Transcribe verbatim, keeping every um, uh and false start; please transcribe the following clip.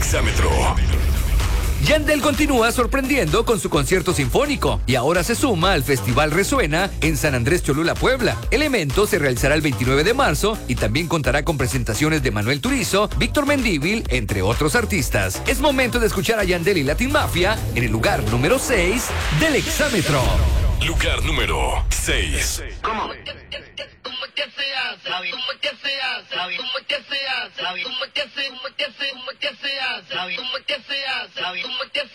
Exámetro. Yandel continúa sorprendiendo con su concierto sinfónico y ahora se suma al Festival Resuena en San Andrés Cholula, Puebla. El evento se realizará el veintinueve de marzo y también contará con presentaciones de Manuel Turizo, Víctor Mendívil, entre otros artistas. Es momento de escuchar a Yandel y Latin Mafia en el lugar número seis del Exámetro. Lugar número seis. ¿Cómo? ¿Cómo que se hace? ¿Cómo que se hace? ¿Cómo que se hace? ¿Cómo que se hace? ¿Cómo que se hace? ¿Cómo que se hace? ¿Cómo que se hace?